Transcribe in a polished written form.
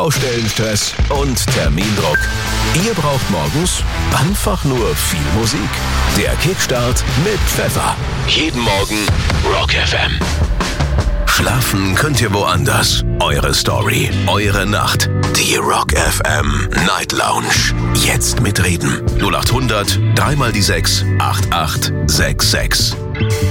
Baustellenstress und Termindruck. Ihr braucht morgens einfach nur viel Musik. Der Kickstart mit Pfeffer. Jeden Morgen Rock FM. Schlafen könnt ihr woanders. Eure Story, eure Nacht. Die Rock FM Night Lounge. Jetzt mitreden. 0800 3x6 8866.